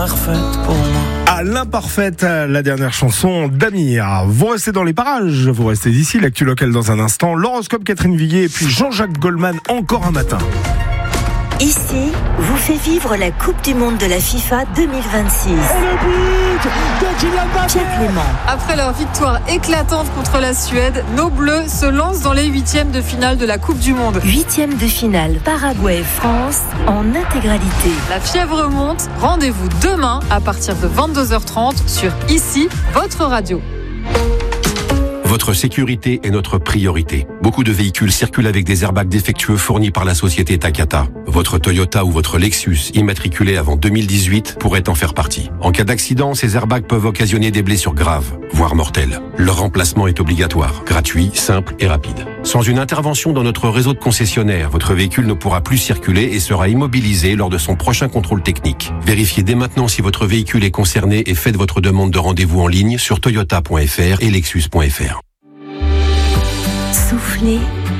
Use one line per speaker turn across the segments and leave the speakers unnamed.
Parfaite pour moi.
À l'imparfaite, la dernière chanson d'Amir. Vous restez dans les parages, vous restez ici, l'actu locale dans un instant. L'horoscope Catherine Viguier et puis Jean-Jacques Goldman encore un matin.
Ici, vous fait vivre la Coupe du Monde de la FIFA 2026.
Et le but de Kylian Mbappé.
Pierre Clément.
Après leur victoire éclatante contre la Suède, nos Bleus se lancent dans les huitièmes de finale de la Coupe du Monde.
Huitièmes de finale Paraguay-France en intégralité.
La fièvre monte. Rendez-vous demain à partir de 22h30 sur Ici, votre radio.
Votre sécurité est notre priorité. Beaucoup de véhicules circulent avec des airbags défectueux fournis par la société Takata. Votre Toyota ou votre Lexus, immatriculé avant 2018, pourrait en faire partie. En cas d'accident, ces airbags peuvent occasionner des blessures graves, voire mortelles. Leur remplacement est obligatoire, gratuit, simple et rapide. Sans une intervention dans notre réseau de concessionnaires, votre véhicule ne pourra plus circuler et sera immobilisé lors de son prochain contrôle technique. Vérifiez dès maintenant si votre véhicule est concerné et faites votre demande de rendez-vous en ligne sur toyota.fr et lexus.fr.
Soufflez,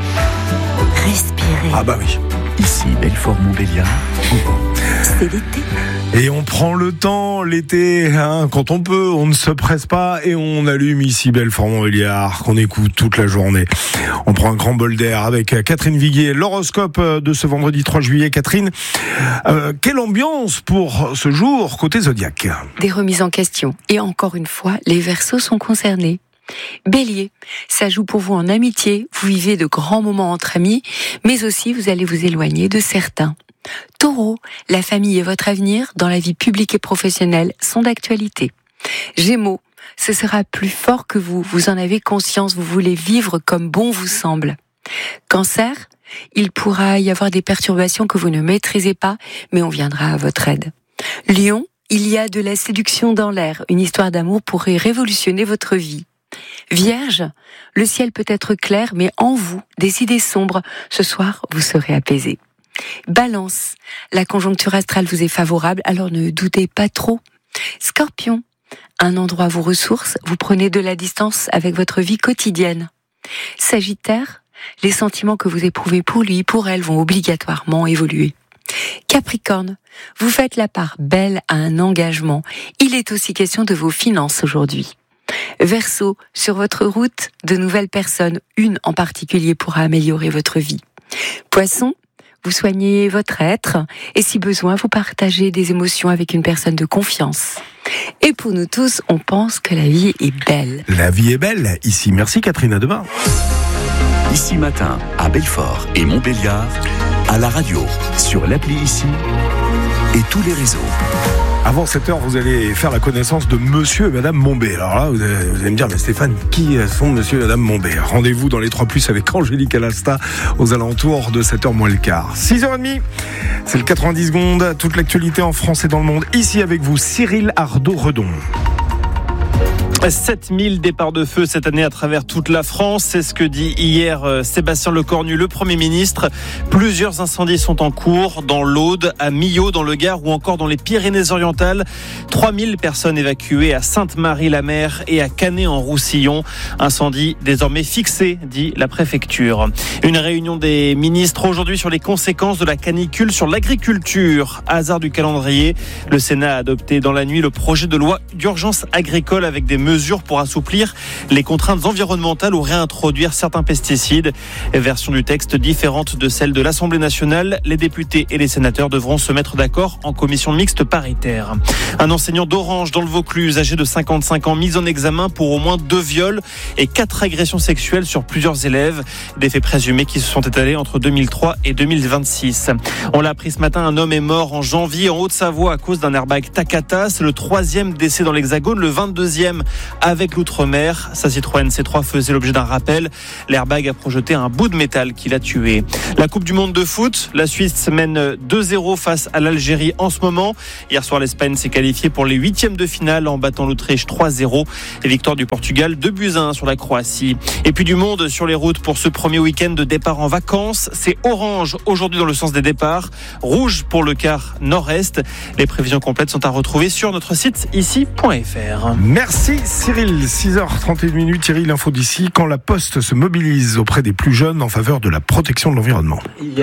respirez.
Ah bah oui.
Ici, Belfort-Montbéliard.
C'est l'été.
Et on prend le temps, l'été, quand on peut, on ne se presse pas et on allume ici Belfort-Montbéliard, qu'on écoute toute la journée. On prend un grand bol d'air avec Catherine Viguier, l'horoscope de ce vendredi 3 juillet. Catherine, quelle ambiance pour ce jour côté Zodiac ?
Des remises en question. Et encore une fois, les Verseaux sont concernés. Bélier, ça joue pour vous en amitié, vous vivez de grands moments entre amis, mais aussi vous allez vous éloigner de certains. Taureau, la famille et votre avenir dans la vie publique et professionnelle sont d'actualité. Gémeaux, ce sera plus fort que vous, vous en avez conscience, vous voulez vivre comme bon vous semble. Cancer, il pourra y avoir des perturbations que vous ne maîtrisez pas, mais on viendra à votre aide. Lion, il y a de la séduction dans l'air, une histoire d'amour pourrait révolutionner votre vie. Vierge, le ciel peut être clair, mais en vous, des idées sombres. Ce soir, vous serez apaisé. Balance, la conjoncture astrale vous est favorable, alors ne doutez pas trop. Scorpion, un endroit vous ressource, vous prenez de la distance avec votre vie quotidienne. Sagittaire, les sentiments que vous éprouvez pour lui, pour elle, vont obligatoirement évoluer. Capricorne, vous faites la part belle à un engagement. Il est aussi question de vos finances aujourd'hui. Verseau, sur votre route, de nouvelles personnes, une en particulier pourra améliorer votre vie. Poisson, vous soignez votre être et si besoin, vous partagez des émotions avec une personne de confiance. Et pour nous tous, on pense que la vie est belle.
La vie est belle ici. Merci Catherine, à demain.
Ici matin, à Belfort et Montbéliard, à la radio, sur l'appli Ici et tous les réseaux.
Avant 7h, vous allez faire la connaissance de Monsieur et Madame Mombé. Alors là, vous allez me dire, mais Stéphane, qui sont Monsieur et Madame Mombé ? Rendez-vous dans les 3+ avec Angélique Alasta aux alentours de 7h moins le quart. 6h30, c'est le 90 secondes. Toute l'actualité en France et dans le monde. Ici avec vous, Cyril Ardo-Redon.
7000 départs de feu cette année à travers toute la France. C'est ce que dit hier Sébastien Lecornu, le Premier ministre. Plusieurs incendies sont en cours dans l'Aude, à Millau, dans le Gard ou encore dans les Pyrénées-Orientales. 3000 personnes évacuées à Sainte-Marie-la-Mer et à Canet-en-Roussillon. Incendie désormais fixé, dit la préfecture. Une réunion des ministres aujourd'hui sur les conséquences de la canicule sur l'agriculture. Hasard du calendrier, le Sénat a adopté dans la nuit le projet de loi d'urgence agricole avec des mesures pour assouplir les contraintes environnementales ou réintroduire certains pesticides. Version du texte différente de celle de l'Assemblée nationale. Les députés et les sénateurs devront se mettre d'accord en commission mixte paritaire. Un enseignant d'Orange dans le Vaucluse, âgé de 55 ans, mis en examen pour au moins 2 viols et 4 agressions sexuelles sur plusieurs élèves. Des faits présumés qui se sont étalés entre 2003 et 2026. On l'a appris ce matin, un homme est mort en janvier en Haute-Savoie à cause d'un airbag Takata. C'est le 3e décès dans l'Hexagone, le 22e avec l'outre-mer. Sa Citroën C3 faisait l'objet d'un rappel. L'airbag a projeté un bout de métal qui l'a tué. La Coupe du Monde de foot, la Suisse mène 2-0 face à l'Algérie en ce moment. Hier soir, l'Espagne s'est qualifiée pour les 8e de finale en battant l'Autriche 3-0. Et victoire du Portugal 2-1 sur la Croatie. Et puis du monde sur les routes pour ce premier week-end de départ en vacances. C'est orange aujourd'hui dans le sens des départs, rouge pour le quart nord-est. Les prévisions complètes sont à retrouver sur notre site ici.fr.
Merci Cyril, 6h31, Thierry, l'info d'ici, quand la Poste se mobilise auprès des plus jeunes en faveur de la protection de l'environnement.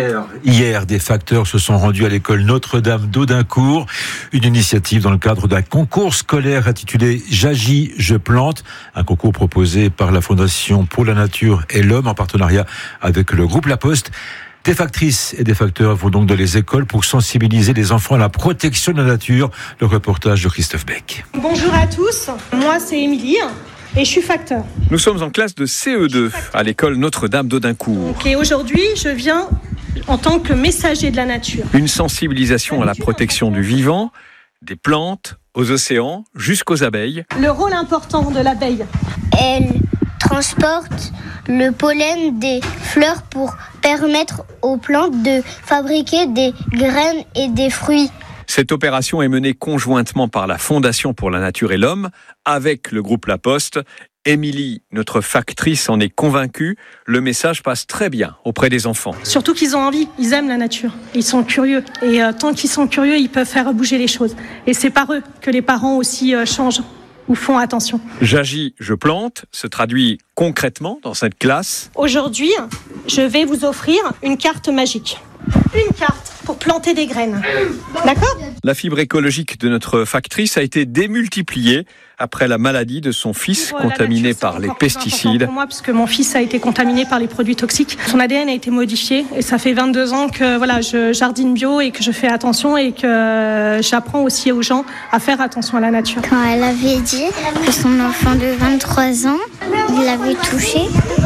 Hier, des facteurs se sont rendus à l'école Notre-Dame d'Audincourt, une initiative dans le cadre d'un concours scolaire intitulé J'agis, je plante, un concours proposé par la Fondation pour la Nature et l'Homme en partenariat avec le groupe La Poste. Des factrices et des facteurs vont donc dans les écoles pour sensibiliser les enfants à la protection de la nature. Le reportage de Christophe Beck.
Bonjour à tous, moi c'est Émilie et je suis facteur.
Nous sommes en classe de CE2 à l'école Notre-Dame d'Audincourt.
Et aujourd'hui, je viens en tant que messager de la nature.
Une sensibilisation à la protection du vivant, des plantes, aux océans, jusqu'aux abeilles.
Le rôle important de l'abeille.
Elle transporte le pollen des fleurs pour permettre aux plantes de fabriquer des graines et des fruits.
Cette opération est menée conjointement par la Fondation pour la Nature et l'Homme avec le groupe La Poste. Émilie, notre factrice, en est convaincue. Le message passe très bien auprès des enfants.
Surtout qu'ils ont envie, ils aiment la nature, ils sont curieux. Et tant qu'ils sont curieux, ils peuvent faire bouger les choses. Et c'est par eux que les parents aussi changent ou font attention.
J'agis, je plante se traduit concrètement dans cette classe.
Aujourd'hui, je vais vous offrir une carte magique. Une carte pour planter des graines. D'accord ?
La fibre écologique de notre factrice a été démultipliée après la maladie de son fils contaminé par les pesticides.
Pour moi, parce que mon fils a été contaminé par les produits toxiques. Son ADN a été modifié et ça fait 22 ans que je jardine bio et que je fais attention et que j'apprends aussi aux gens à faire attention à la nature.
Quand elle avait dit que son enfant de 23 ans, il l'avait touché,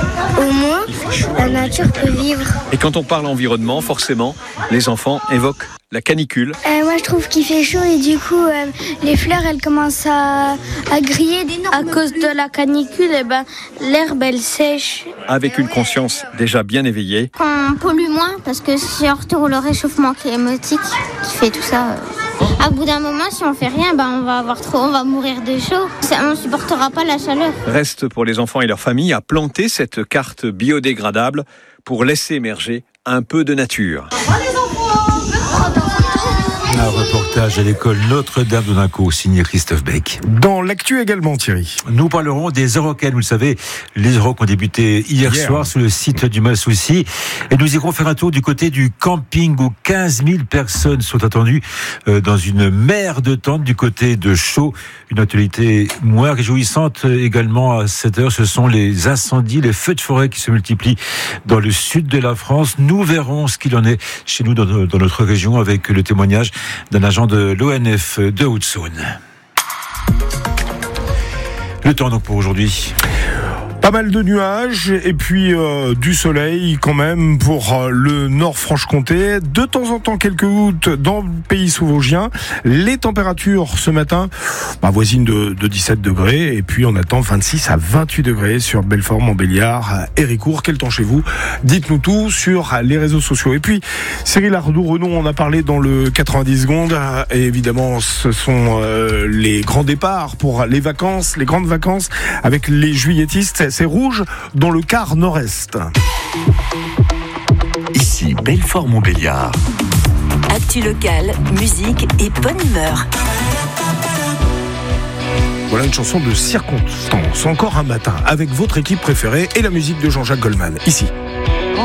au moins la nature peut vivre.
Et quand on parle environnement, forcément, les enfants évoquent la canicule.
Moi je trouve qu'il fait chaud et du coup les fleurs elles commencent à griller à cause de la canicule, l'herbe elle sèche.
Avec une conscience déjà bien éveillée.
On pollue moins parce que c'est surtout le réchauffement climatique qui fait tout ça. À bout d'un moment, si on fait rien, on va mourir de chaud. On ne supportera pas la chaleur.
Reste pour les enfants et leurs familles à planter cette carte biodégradable pour laisser émerger un peu de nature.
Un reportage à l'école Notre-Dame d'Audincourt, signé Christophe Beck.
Dans l'actu également, Thierry.
Nous parlerons des Eurocaines. Vous le savez, les Euroc ont débuté hier soir sur le site du Malsouci. Et nous irons faire un tour du côté du camping où 15 000 personnes sont attendues dans une mer de tentes du côté de Chaux. Une actualité moins réjouissante également à cette heure. Ce sont les incendies, les feux de forêt qui se multiplient dans le sud de la France. Nous verrons ce qu'il en est chez nous dans notre région avec le témoignage d'un agent de l'ONF de Haute-Saône. Le temps donc pour aujourd'hui.
Pas mal de nuages et puis du soleil quand même pour le Nord-Franche-Comté. De temps en temps quelques gouttes dans le pays sous-vosgien. Les températures ce matin voisines de 17 degrés et puis on attend 26 à 28 degrés sur Belfort, Montbéliard, Héricourt. Quel temps chez vous ? Dites-nous tout sur les réseaux sociaux. Et puis Cyril Ardoux-Renaud, on a parlé dans le 90 secondes et évidemment ce sont les grands départs pour les vacances, les grandes vacances avec les juilletistes. C'est rouge dans le quart nord-est.
Ici, Belfort-Montbéliard.
Actu locale, musique et bonne humeur.
Voilà une chanson de circonstance, encore un matin, avec votre équipe préférée et la musique de Jean-Jacques Goldman. Ici.